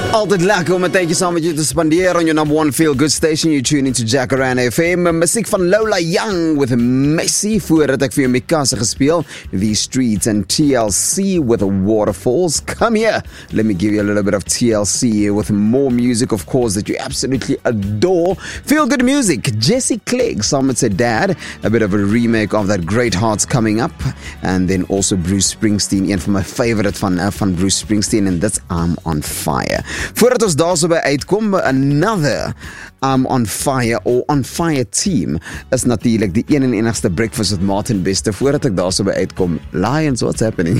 Altyd lekker om 'n tydjie saam met jou te spandeer on your number one feel good station. You tune into Jacaranda FM. Musiek van Lola Young with Messi. Voordat ek vir jou Mikasa gespeel, The Streets and TLC with Waterfalls. Come here, let me give you a little bit of TLC with more music, of course, that you absolutely adore. Feel good music. Jesse Clegg, some would say Dad, a bit of a remake of that Great Hearts coming up, and then also Bruce Springsteen, een van my favorite van Bruce Springsteen, and that's I'm on Fire. Voordat ons daar so by uitkom, another on Fire or on Fire team is natuurlijk die een en enigste Breakfast with Martin Bester. Voordat ek daar so by uitkom, Lions, what's happening?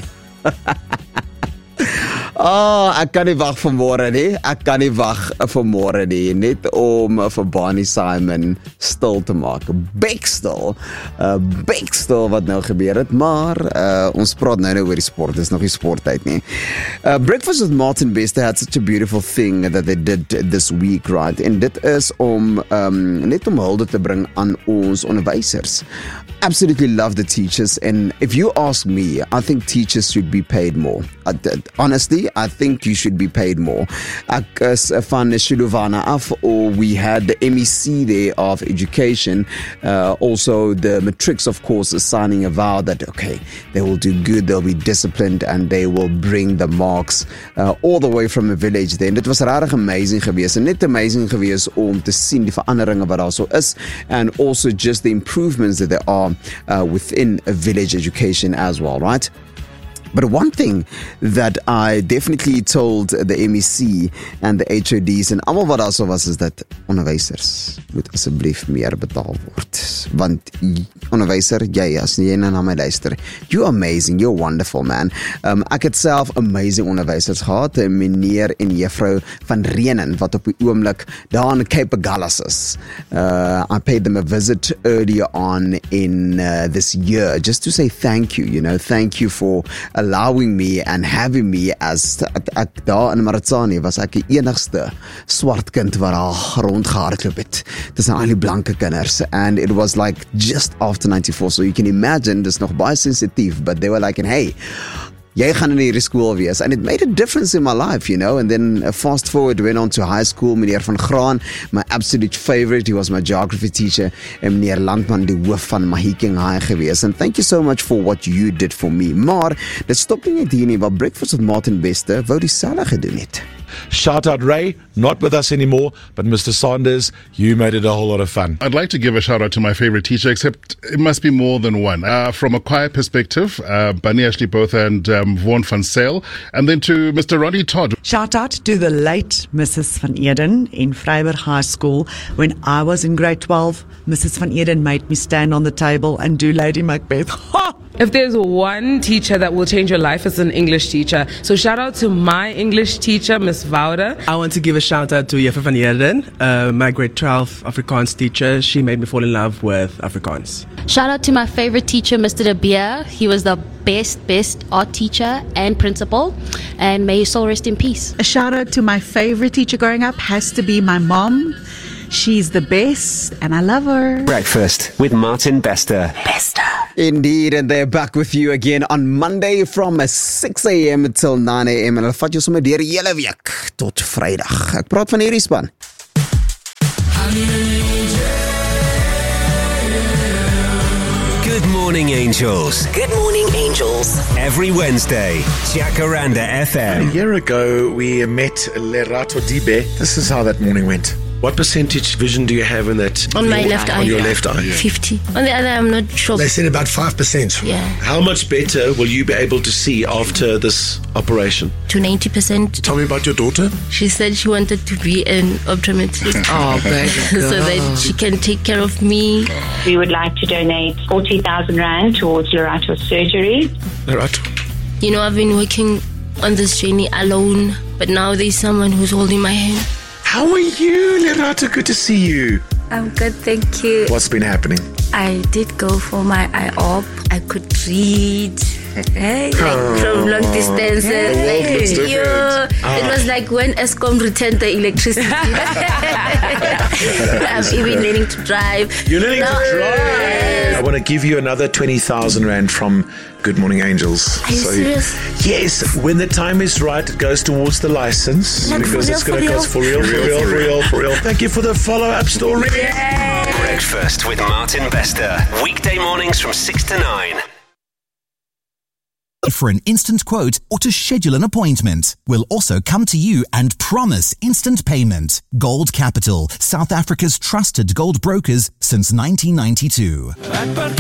Ek kan nie wag vir môre nie. Ek kan nie wag vir môre nie. Net om vir Barney Simon stil te maak. Bekstil wat nou gebeur het. Maar ons praat nou oor die sport. Dis nog nie sporttyd nie. Breakfast with Martin Bester had such a beautiful thing that they did this week, right? En dit is om net om hulde te bring aan ons onderwysers. Absolutely love the teachers, and if you ask me, I think teachers should be paid more. Honestly, I think you should be paid more. Ek is van Shiluvana af, or we had the MEC there of education, also the matrics, of course, is signing a vow that, okay, they will do good, they'll be disciplined, and they will bring the marks all the way from a village there. En dit was regtig amazing geweest, en net amazing geweest om te sien die veranderinge wat daar so is, and also just the improvements that there are within a village education as well, right? But one thing that I definitely told the MEC and the HODs en almal wat daar so was, is dat onderwysers moet asseblief meer betaal word. Want onderwyser, jy as jy na my luister, you're amazing, you're wonderful, man. Ek het self amazing onderwysers gehad, meneer en juffrou van Renen, wat op die oomblik daar in Cape Gallas is. I paid them a visit earlier on in this year, just to say thank you, thank you for allowing me and having me as ek daar in Maratsani was ek die enigste swart kind wat daar rondgehardloop het tussen al die blanke kinders, and it was like just after 94, so you can imagine, dis nog baie sensitief, but they were like, hey, jy gaan in hierdie skool wees, and it made a difference in my life, and then fast forward, went on to high school, meneer van Graan, my absolute favorite, he was my geography teacher, en meneer Landman, die hoof van Mahiking High gewees, and thank you so much for what you did for me, maar dit stop nie net hier nie, wat Breakfast with Martin Bester wou dieselfde gedoen het. Shout out Ray, not with us anymore, but Mr. Sanders, you made it a whole lot of fun. I'd like to give a shout out to my favorite teacher, except it must be more than one. From a choir perspective, Bunny Ashley Botha and Vaughan van Sale, and then to Mr. Ronnie Todd. Shout out to the late Mrs. Van Eden in Vryburg High School. When I was in grade 12, Mrs. Van Eden made me stand on the table and do Lady Macbeth. If there's one teacher that will change your life, it's an English teacher. So shout out to my English teacher, Miss Wouter. I want to give a shout out to Juffrou van Heerden, my grade 12 Afrikaans teacher. She made me fall in love with Afrikaans. Shout out to my favorite teacher, Mr. De Beer. He was the best art teacher and principal, and may his soul rest in peace. A shout out to my favorite teacher growing up has to be my mom. She's the best, and I love her. Breakfast with Martin Bester. Indeed, and they're back with you again on Monday from 6 a.m. until 9 a.m. En hulle vat jou sommer deur die hele week tot Vrydag. Ek praat van hierdie span. Good morning, angels. Good morning, angels. Every Wednesday, Jacaranda FM. A year ago, we met Lerato Dibe. This is how that morning went. What percentage vision do you have in that? On my left eye. On your left eye. 50. On the other, I'm not sure. They said about 5%. Yeah. How much better will you be able to see after this operation? To 90%. Tell me about your daughter. She said she wanted to be an optometrist. Oh, baby. So that she can take care of me. We would like to donate 40,000 Rand towards Lerato's surgery. Lerato. I've been working on this journey alone, but now there's someone who's holding my hand. How are you, Lerato? Good to see you. I'm good, thank you. What's been happening? I did go for my eye-op. I could read. Hey, like from long distances. The world looks different. It was like when Eskom returned the electricity. I'm even learning to drive. You're learning to drive. I want to give you another 20,000 Rand from Good Morning Angels. Are you serious? Yes. When the time is right, it goes towards the license. Like because it's going to cost for real. Thank you for the follow-up story. Breakfast with Martin Bester. Weekday mornings from 6 to 9. For an instant quote or to schedule an appointment. We'll also come to you and promise instant payment. Gold Capital, South Africa's trusted gold brokers since 1992.